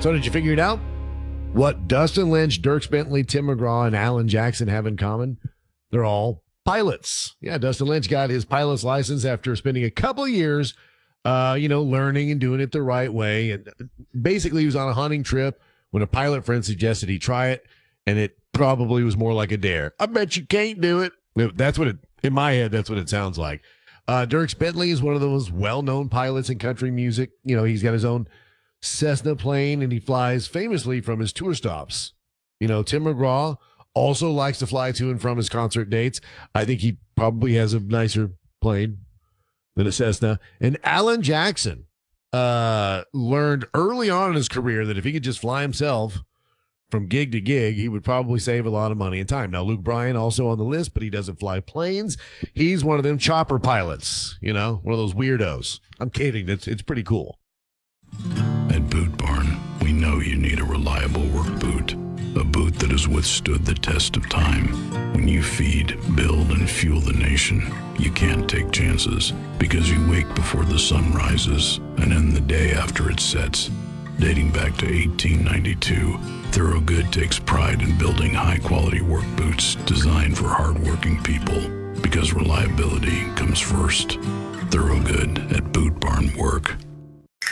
So did you figure it out? What Dustin Lynch, Dierks Bentley, Tim McGraw, and Alan Jackson have in common? They're all pilots. Yeah, Dustin Lynch got his pilot's license after spending a couple of years, learning and doing it the right way. And basically, he was on a hunting trip when a pilot friend suggested he try it, and it probably was more like a dare. I bet you can't do it. That's what in my head, that's what it sounds like. Dierks Bentley is one of those well-known pilots in country music. You know, he's got his own Cessna plane, and he flies famously from his tour stops. You know, Tim McGraw also likes to fly to and from his concert dates. I think he probably has a nicer plane than a Cessna. And Alan Jackson learned early on in his career that if he could just fly himself from gig to gig, he would probably save a lot of money and time. Now, Luke Bryan also on the list, but he doesn't fly planes. He's one of them chopper pilots, one of those weirdos. I'm kidding. It's pretty cool. At Boot Barn, we know you need a reliable work boot. A boot that has withstood the test of time. When you feed, build, and fuel the nation, you can't take chances because you wake before the sun rises and end the day after it sets. Dating back to 1892, Thorogood takes pride in building high-quality work boots designed for hard-working people because reliability comes first. Thorogood at Boot Barn Work.